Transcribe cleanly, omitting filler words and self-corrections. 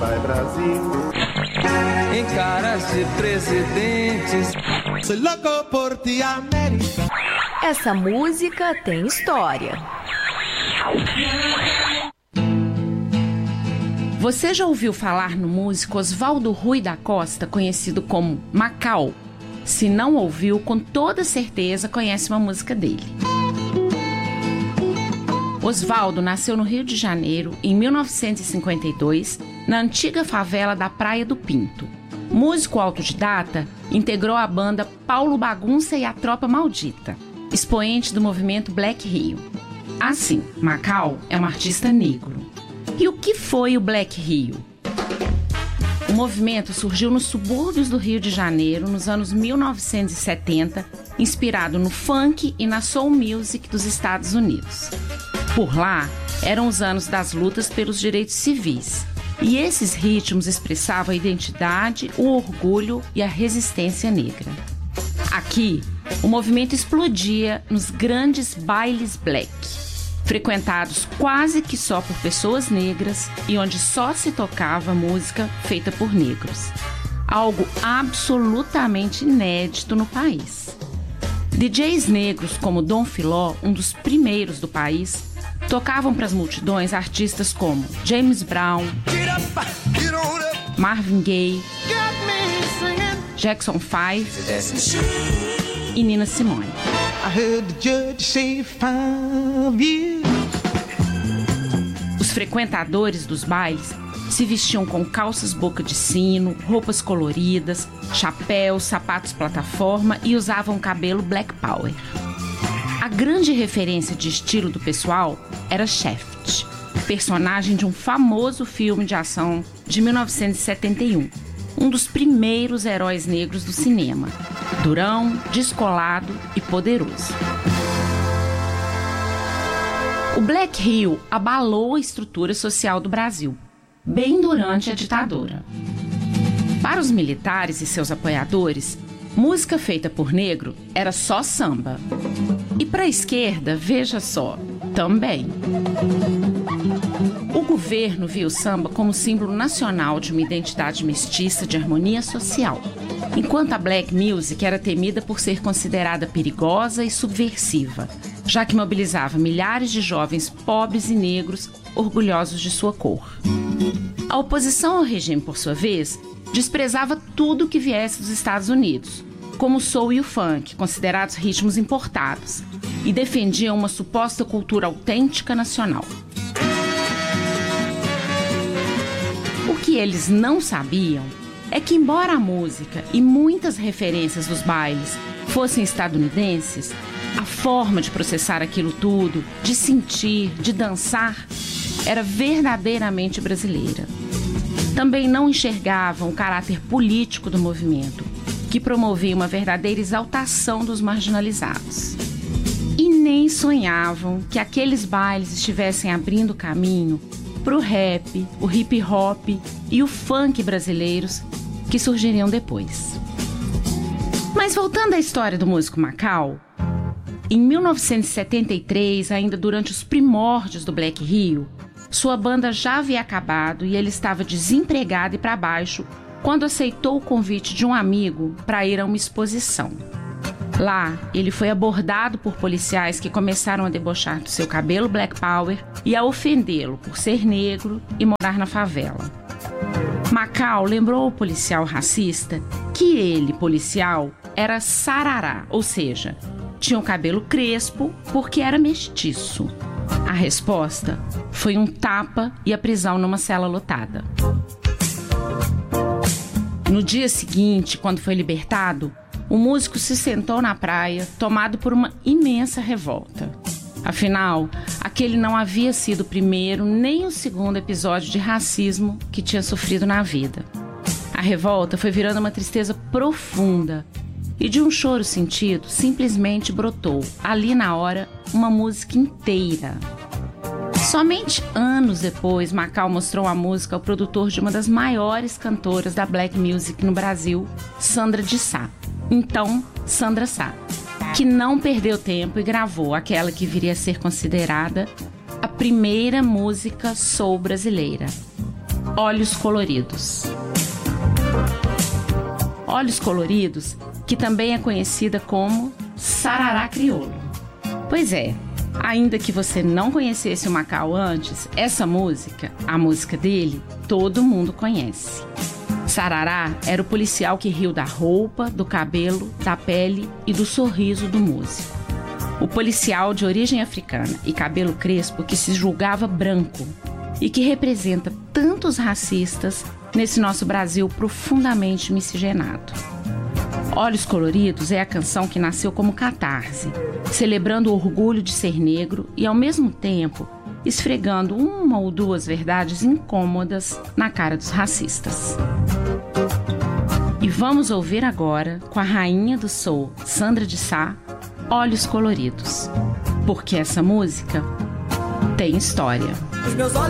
vai Brasil. Em caras de presidentes. Soy loco por ti, América. Essa música tem história. Você já ouviu falar no músico Oswaldo Rui da Costa, conhecido como Macau? Se não ouviu, com toda certeza conhece uma música dele. Oswaldo nasceu no Rio de Janeiro em 1952, na antiga favela da Praia do Pinto. Músico autodidata, integrou a banda Paulo Bagunça e a Tropa Maldita, expoente do movimento Black Rio. Assim, Macau é um artista negro. E o que foi o Black Rio? O movimento surgiu nos subúrbios do Rio de Janeiro nos anos 1970, inspirado no funk e na soul music dos Estados Unidos. Por lá, eram os anos das lutas pelos direitos civis, e esses ritmos expressavam a identidade, o orgulho e a resistência negra. Aqui, o movimento explodia nos grandes bailes black, frequentados quase que só por pessoas negras e onde só se tocava música feita por negros. Algo absolutamente inédito no país. DJs negros como Dom Filó, um dos primeiros do país, tocavam para as multidões artistas como James Brown, Marvin Gaye, Jackson 5 e Nina Simone. Os frequentadores dos bailes se vestiam com calças boca de sino, roupas coloridas, chapéus, sapatos plataforma e usavam cabelo Black Power. A grande referência de estilo do pessoal era Shaft, personagem de um famoso filme de ação de 1971, um dos primeiros heróis negros do cinema, durão, descolado e poderoso. O Black Rio abalou a estrutura social do Brasil, bem durante a ditadura. Para os militares e seus apoiadores, música feita por negro era só samba. E para a esquerda, veja só, também. O governo via o samba como símbolo nacional de uma identidade mestiça de harmonia social, enquanto a black music era temida por ser considerada perigosa e subversiva, já que mobilizava milhares de jovens pobres e negros orgulhosos de sua cor. A oposição ao regime, por sua vez, desprezava tudo que viesse dos Estados Unidos, como o soul e o funk, considerados ritmos importados, e defendiam uma suposta cultura autêntica nacional. O que eles não sabiam é que, embora a música e muitas referências dos bailes fossem estadunidenses, a forma de processar aquilo tudo, de sentir, de dançar, era verdadeiramente brasileira. Também não enxergavam o caráter político do movimento, que promovia uma verdadeira exaltação dos marginalizados. E nem sonhavam que aqueles bailes estivessem abrindo caminho para o rap, o hip hop e o funk brasileiros que surgiriam depois. Mas voltando à história do músico Macau, em 1973, ainda durante os primórdios do Black Rio, sua banda já havia acabado e ele estava desempregado e para baixo quando aceitou o convite de um amigo para ir a uma exposição. Lá, ele foi abordado por policiais que começaram a debochar do seu cabelo Black Power e a ofendê-lo por ser negro e morar na favela. Macau lembrou ao policial racista que ele, policial, era sarará, ou seja, tinha o cabelo crespo porque era mestiço. A resposta foi um tapa e a prisão numa cela lotada. No dia seguinte, quando foi libertado, o músico se sentou na praia, tomado por uma imensa revolta. Afinal, aquele não havia sido o primeiro nem o segundo episódio de racismo que tinha sofrido na vida. A revolta foi virando uma tristeza profunda e de um choro sentido, simplesmente brotou, ali na hora, uma música inteira. Somente anos depois, Macau mostrou a música ao produtor de uma das maiores cantoras da black music no Brasil, Sandra de Sá. Então, Sandra Sá, que não perdeu tempo e gravou aquela que viria a ser considerada a primeira música soul brasileira, Olhos Coloridos. Olhos Coloridos, que também é conhecida como Sarará Crioulo. Pois é, ainda que você não conhecesse o Macau antes, essa música, a música dele, todo mundo conhece. Sarará era o policial que riu da roupa, do cabelo, da pele e do sorriso do músico. O policial de origem africana e cabelo crespo que se julgava branco e que representa tantos racistas nesse nosso Brasil profundamente miscigenado. Olhos Coloridos é a canção que nasceu como catarse, celebrando o orgulho de ser negro e, ao mesmo tempo, esfregando uma ou duas verdades incômodas na cara dos racistas. E vamos ouvir agora, com a rainha do soul, Sandra de Sá, Olhos Coloridos, porque essa música tem história. Os meus olhos